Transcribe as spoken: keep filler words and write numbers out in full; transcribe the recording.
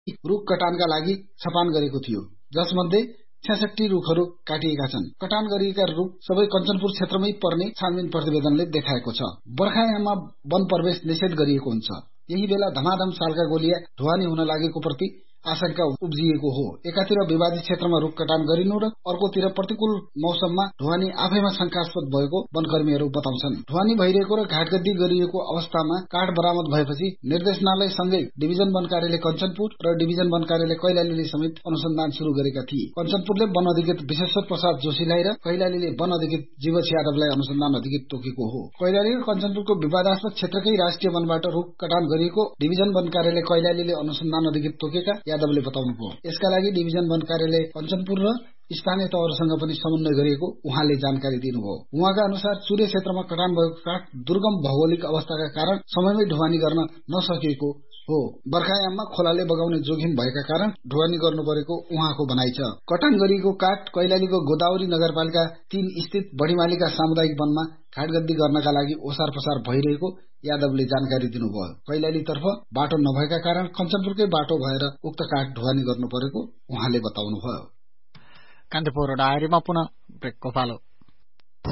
रुख कटानका लागि छपान गरेको थियो, जसमध्ये छ्यासठी रुखहरू काटिएका छन्। कटान गरिएका रुख सबै कञ्चनपुर क्षेत्रमै पर्ने छानबिन प्रतिवेदनले देखाएको छ। बर्खायाममा वन प्रवेश निषेध गरिएको हुन्छ। यही बेला धमाधम सालका गोलिया ढुवानी हुन लागेको प्रति आशंका उब्जिएको हो। एकातिर विवादित क्षेत्रमा रुख कटान गरिनु र अर्कोतिर प्रतिकूल मौसममा ढुवानी आफैमा शंकास्पद भएको वनकर्मीहरू बताउँछन्। ढुवानी भइरहेको र घाटगद्दी गरिएको अवस्थामा काठ बरामद भएपछि निर्देशनालयसँगै डिभिजन वन कार्यालय कञ्चनपुर र डिभिजन वन कार्यालय कैलालीले समेत अनुसन्धान शुरू गरेका थिए। कञ्चनपुरले वन अधिकृत विश्वेश्वर प्रसाद जोशीलाई र कैलालीले वन अधिकृत जीवछ यादवलाई अनुसन्धान अधिकृत तोकेको हो। कैलाली र कञ्चनपुरको विवादास्पद क्षेत्रकै राष्ट्रिय वनबाट रुख कटान गरिएको डिभिजन वन कार्यालय कैलालीले अनुसन्धान अधिकृत तोकेका यादवले बताउनुभयो। यसका लागि डिभिजन वन कार्यालय कञ्चनपुर र स्थानीय तहहरूसँग पनि समन्वय गरिएको उहाँले जानकारी दिनुभयो। उहाँका अनुसार चुरे क्षेत्रमा कटान भएको काठ दुर्गम भौगोलिक अवस्थाका कारण समयमै ढुवानी गर्न नसकेको हो। बर्खायाममा खोलाले बगाउने जोखिम भएका कारण ढुवानी गर्नु परेको उहाँको भनाइ छ। कटान गरिएको काठ कैलालीको गोदावरी नगरपालिका तीन स्थित बढीमालिका सामुदायिक वनमा घाटगद्दी गर्नका लागि ओसार पसार भइरहेको यादवले जानकारी दिनुभयो। कैलालीतर्फ बाटो नभएका कारण कञ्चनपुरकै बाटो भएर उक्त काठ ढुवानी गर्नु परेको उहाँले बताउनुभयो। कान्तिपुर डायरीमा पुनः ब्रेकको पालो।